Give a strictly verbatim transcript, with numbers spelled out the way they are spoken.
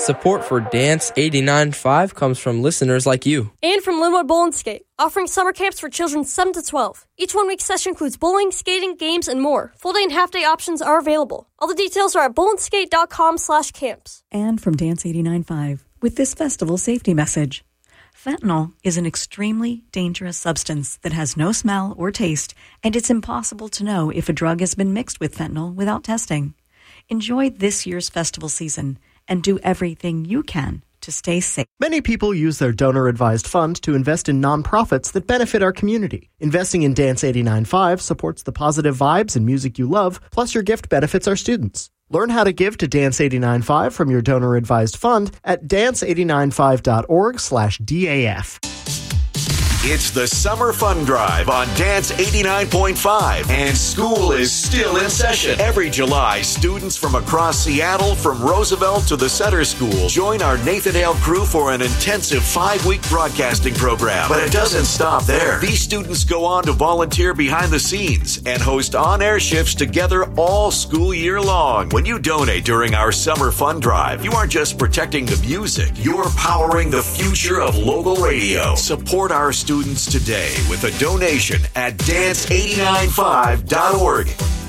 Support for Dance eighty-nine point five comes from listeners like you. And from Linwood Bowl and Skate, offering summer camps for children seven to twelve. Each one-week session includes bowling, skating, games, and more. Full-day and half-day options are available. All the details are at bowlandskate.com slash camps. And from Dance eighty-nine point five, with this festival safety message. Fentanyl is an extremely dangerous substance that has no smell or taste, and it's impossible to know if a drug has been mixed with fentanyl without testing. Enjoy this year's festival season and do everything you can to stay safe. Many people use their donor-advised fund to invest in nonprofits that benefit our community. Investing in Dance eighty-nine point five supports the positive vibes and music you love, plus your gift benefits our students. Learn how to give to Dance eighty-nine point five from your donor-advised fund at dance eight nine five dot org slash D A F. It's the Summer Fun Drive on Dance eighty-nine point five, and school is still in session. Every July, students from across Seattle, from Roosevelt to the Sutter School, join our Nathan Hale crew for an intensive five-week broadcasting program. But it doesn't stop there. These students go on to volunteer behind the scenes and host on-air shifts together all school year long. When you donate during our Summer Fun Drive, you aren't just protecting the music, you're powering the future of local radio. Support our students today with a donation at dance eight nine five dot org.